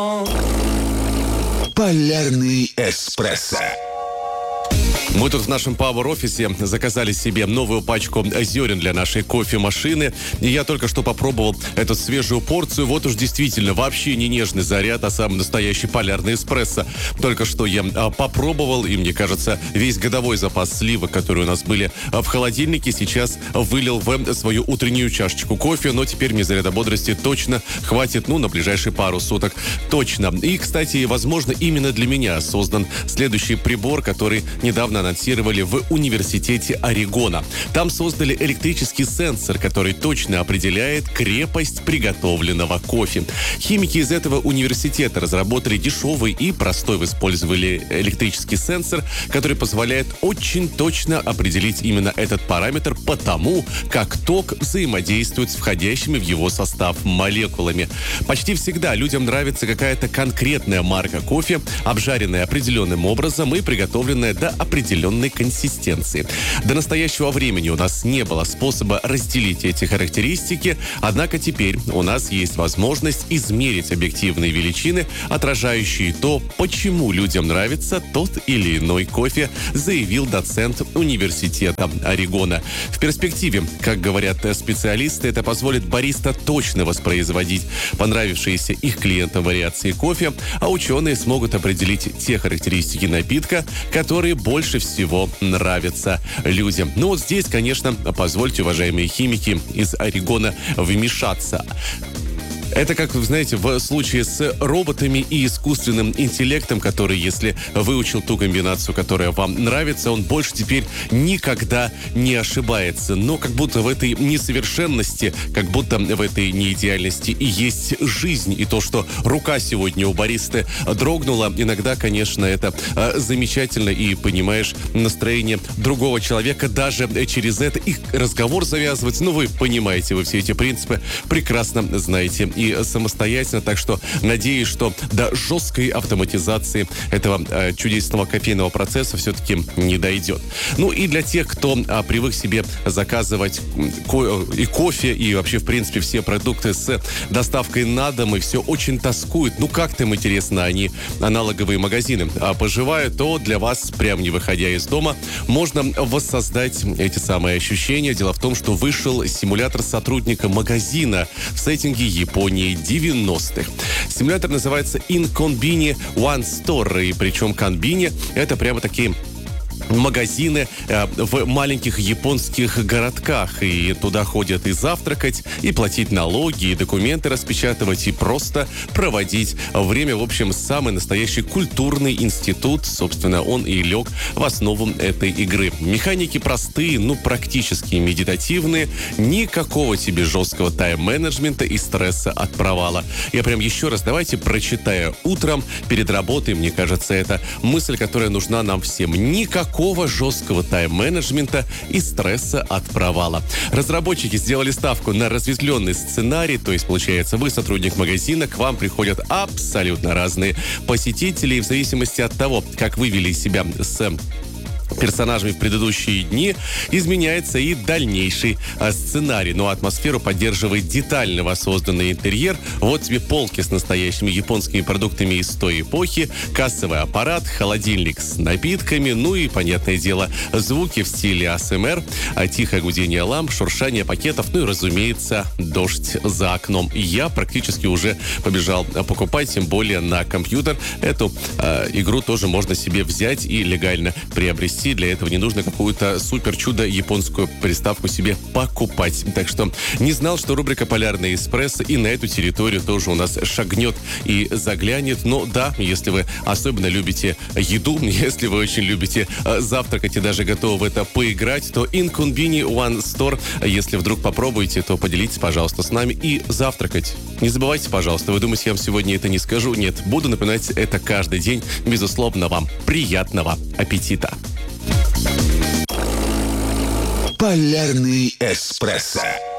Полярный эспрессо. Мы тут в нашем пауэр-офисе заказали себе новую пачку зерен для нашей кофемашины. И я только что попробовал эту свежую порцию. Вот уж действительно вообще не нежный заряд, а самый настоящий полярный эспрессо. Только что я попробовал, и мне кажется, весь годовой запас сливок, которые у нас были в холодильнике, сейчас вылил в свою утреннюю чашечку кофе. Но теперь мне заряда бодрости точно хватит, на ближайшие пару суток. Точно. И, кстати, возможно, именно для меня создан следующий прибор, который недавно анонсировали в университете Орегона. Там создали электрический сенсор, который точно определяет крепость приготовленного кофе. Химики из этого университета разработали дешевый и простой в использовании электрический сенсор, который позволяет очень точно определить именно этот параметр по тому, как ток взаимодействует с входящими в его состав молекулами. Почти всегда людям нравится какая-то конкретная марка кофе, обжаренная определенным образом и приготовленная до определенной консистенции. До настоящего времени у нас не было способа разделить эти характеристики, однако теперь у нас есть возможность измерить объективные величины, отражающие то, почему людям нравится тот или иной кофе, заявил доцент университета Орегона. В перспективе, как говорят специалисты, это позволит бариста точно воспроизводить понравившиеся их клиентам вариации кофе, а ученые смогут определить те характеристики напитка, которые больше всего нравятся людям. Вот здесь, конечно, позвольте, уважаемые химики из Орегона, вмешаться. Это, как вы знаете, в случае с роботами и искусственным интеллектом, который, если выучил ту комбинацию, которая вам нравится, он больше теперь никогда не ошибается. Но как будто в этой несовершенности, как будто в этой неидеальности и есть жизнь. И то, что рука сегодня у баристы дрогнула, иногда, конечно, это замечательно. И понимаешь настроение другого человека даже через это. И разговор завязывать, вы понимаете, вы все эти принципы прекрасно знаете и самостоятельно, так что надеюсь, что до жесткой автоматизации этого чудесного кофейного процесса все-таки не дойдет. И для тех, кто привык себе заказывать и кофе, и вообще, в принципе, все продукты с доставкой на дом, и все очень тоскуют. Как там, интересно, они, аналоговые магазины, поживают, то для вас, прям не выходя из дома, можно воссоздать эти самые ощущения. Дело в том, что вышел симулятор сотрудника магазина в сеттинге Японии 90-х. Симулятор называется In-Konbini One Store, и причем Konbini — это прямо такие магазины в маленьких японских городках. И туда ходят и завтракать, и платить налоги, и документы распечатывать, и просто проводить время. В общем, самый настоящий культурный институт. Собственно, он и лег в основу этой игры. Механики простые, практически медитативные. Никакого тебе жесткого тайм-менеджмента и стресса от провала. Я прям еще раз давайте прочитаю утром перед работой. Мне кажется, это мысль, которая нужна нам всем. Никакого жесткого тайм-менеджмента и стресса от провала. Разработчики сделали ставку на разветвленный сценарий, то есть, получается, вы сотрудник магазина, к вам приходят абсолютно разные посетители, и в зависимости от того, как вы вели себя с персонажами в предыдущие дни, изменяется и дальнейший сценарий. Но атмосферу поддерживает детально воссозданный интерьер. Вот тебе полки с настоящими японскими продуктами из той эпохи, кассовый аппарат, холодильник с напитками, и, понятное дело, звуки в стиле АСМР, тихое гудение ламп, шуршание пакетов, и, разумеется, дождь за окном. Я практически уже побежал покупать, тем более на компьютер. Эту игру тоже можно себе взять и легально приобрести. Для этого не нужно какую-то супер-чудо японскую приставку себе покупать. Так что не знал, что рубрика «Полярный эспрессо» и на эту территорию тоже у нас шагнет и заглянет. Но да, если вы особенно любите еду, если вы очень любите завтракать и даже готовы в это поиграть, то In-Konbini One Store, если вдруг попробуете, то поделитесь, пожалуйста, с нами и завтракать. Не забывайте, пожалуйста, вы думаете, я вам сегодня это не скажу? Нет, буду напоминать это каждый день. Безусловно, вам приятного аппетита. Полярный эспрессо.